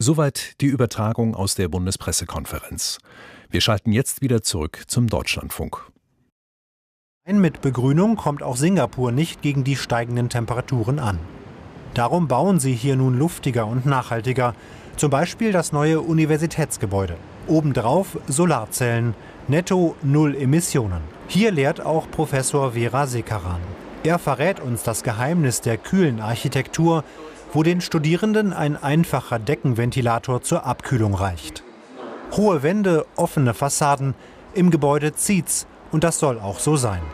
Soweit die Übertragung aus der Bundespressekonferenz. Wir schalten jetzt wieder zurück zum Deutschlandfunk. Mit Begrünung kommt auch Singapur nicht gegen die steigenden Temperaturen an. Darum bauen sie hier nun luftiger und nachhaltiger. Zum Beispiel das neue Universitätsgebäude. Obendrauf Solarzellen. Netto 0 Emissionen. Hier lehrt auch Professor Vera Sekaran. Er verrät uns das Geheimnis der kühlen Architektur, wo den Studierenden ein einfacher Deckenventilator zur Abkühlung reicht. Hohe Wände, offene Fassaden, im Gebäude zieht's und das soll auch so sein.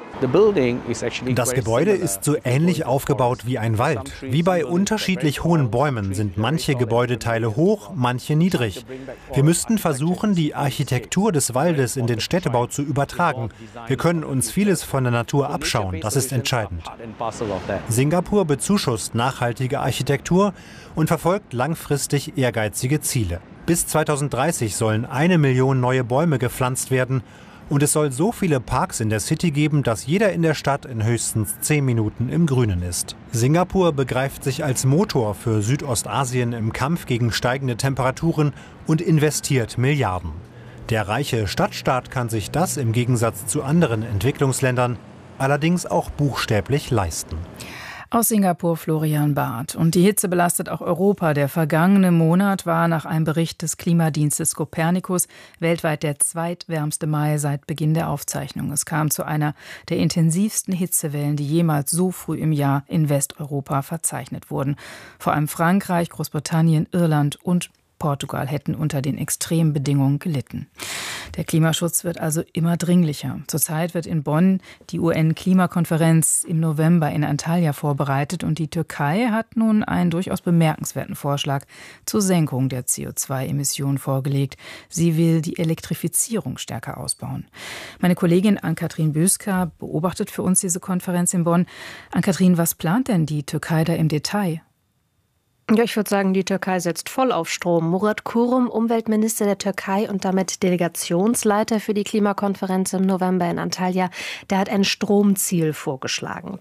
Das Gebäude ist so ähnlich aufgebaut wie ein Wald. Wie bei unterschiedlich hohen Bäumen sind manche Gebäudeteile hoch, manche niedrig. Wir müssten versuchen, die Architektur des Waldes in den Städtebau zu übertragen. Wir können uns vieles von der Natur abschauen, das ist entscheidend. Singapur bezuschusst nachhaltige Architektur und verfolgt langfristig ehrgeizige Ziele. Bis 2030 sollen 1 Million neue Bäume gepflanzt werden. Und es soll so viele Parks in der City geben, dass jeder in der Stadt in höchstens 10 Minuten im Grünen ist. Singapur begreift sich als Motor für Südostasien im Kampf gegen steigende Temperaturen und investiert Milliarden. Der reiche Stadtstaat kann sich das im Gegensatz zu anderen Entwicklungsländern allerdings auch buchstäblich leisten. Aus Singapur Florian Barth. Und die Hitze belastet auch Europa. Der vergangene Monat war nach einem Bericht des Klimadienstes Copernicus weltweit der zweitwärmste Mai seit Beginn der Aufzeichnung. Es kam zu einer der intensivsten Hitzewellen, die jemals so früh im Jahr in Westeuropa verzeichnet wurden. Vor allem Frankreich, Großbritannien, Irland und Portugal hätten unter den extremen Bedingungen gelitten. Der Klimaschutz wird also immer dringlicher. Zurzeit wird in Bonn die UN-Klimakonferenz im November in Antalya vorbereitet und die Türkei hat nun einen durchaus bemerkenswerten Vorschlag zur Senkung der CO2-Emissionen vorgelegt. Sie will die Elektrifizierung stärker ausbauen. Meine Kollegin Ann-Kathrin Büsker beobachtet für uns diese Konferenz in Bonn. Ann-Kathrin, was plant denn die Türkei da im Detail? Ja, ich würde sagen, die Türkei setzt voll auf Strom. Murat Kurum, Umweltminister der Türkei und damit Delegationsleiter für die Klimakonferenz im November in Antalya, der hat ein Stromziel vorgeschlagen.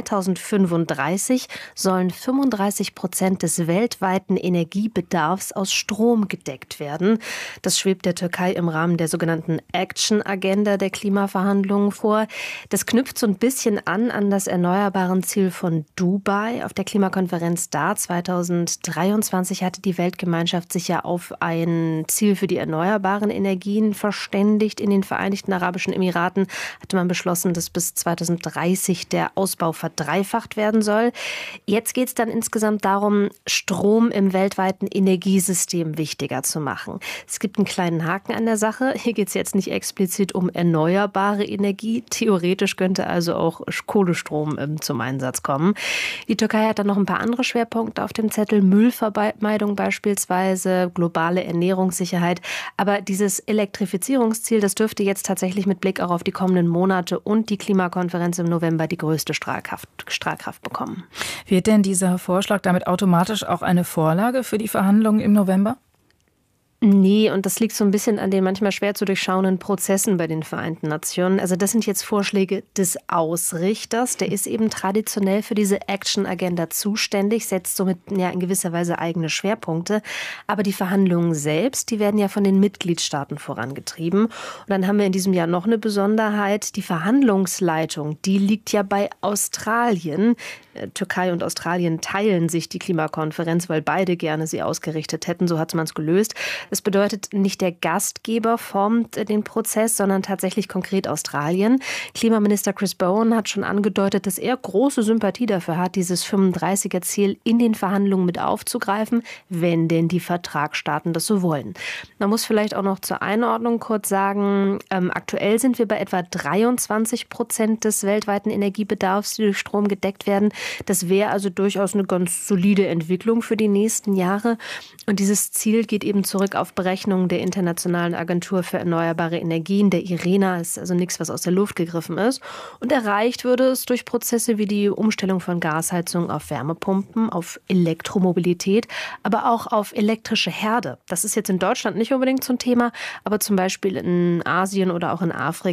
2035 sollen 35% des weltweiten Energiebedarfs aus Strom gedeckt werden. Das schwebt der Türkei im Rahmen der sogenannten Action-Agenda der Klimaverhandlungen vor. Das knüpft so ein bisschen an das Erneuerbaren-Ziel von Dubai auf der Klimakonferenz da 2023 hatte die Weltgemeinschaft sich ja auf ein Ziel für die erneuerbaren Energien verständigt. In den Vereinigten Arabischen Emiraten hatte man beschlossen, dass bis 2030 der Ausbau verdreifacht werden soll. Jetzt geht es dann insgesamt darum, Strom im weltweiten Energiesystem wichtiger zu machen. Es gibt einen kleinen Haken an der Sache. Hier geht es jetzt nicht explizit um erneuerbare Energie. Theoretisch könnte also auch Kohlestrom zum Einsatz kommen. Die Türkei hat dann noch ein paar andere Schwerpunkte auf dem Zettel. Müllvermeidung beispielsweise, globale Ernährungssicherheit. Aber dieses Elektrifizierungsziel, das dürfte jetzt tatsächlich mit Blick auch auf die kommenden Monate und die Klimakonferenz im November die größte Strahlkraft bekommen. Wird denn dieser Vorschlag damit automatisch auch eine Vorlage für die Verhandlungen im November? Nee, und das liegt so ein bisschen an den manchmal schwer zu durchschauenden Prozessen bei den Vereinten Nationen. Also das sind jetzt Vorschläge des Ausrichters. Der ist eben traditionell für diese Action-Agenda zuständig, setzt somit ja in gewisser Weise eigene Schwerpunkte. Aber die Verhandlungen selbst, die werden ja von den Mitgliedstaaten vorangetrieben. Und dann haben wir in diesem Jahr noch eine Besonderheit. Die Verhandlungsleitung, die liegt ja bei Australien. Türkei und Australien teilen sich die Klimakonferenz, weil beide gerne sie ausgerichtet hätten. So hat man es gelöst. Das bedeutet, nicht der Gastgeber formt den Prozess, sondern tatsächlich konkret Australien. Klimaminister Chris Bowen hat schon angedeutet, dass er große Sympathie dafür hat, dieses 35er-Ziel in den Verhandlungen mit aufzugreifen, wenn denn die Vertragsstaaten das so wollen. Man muss vielleicht auch noch zur Einordnung kurz sagen, aktuell sind wir bei etwa 23% des weltweiten Energiebedarfs, die durch Strom gedeckt werden. Das wäre also durchaus eine ganz solide Entwicklung für die nächsten Jahre. Und dieses Ziel geht eben zurück auf Berechnungen der Internationalen Agentur für Erneuerbare Energien, der IRENA. Ist also nichts, was aus der Luft gegriffen ist. Und erreicht würde es durch Prozesse wie die Umstellung von Gasheizung auf Wärmepumpen, auf Elektromobilität, aber auch auf elektrische Herde. Das ist jetzt in Deutschland nicht unbedingt so ein Thema, aber zum Beispiel in Asien oder auch in Afrika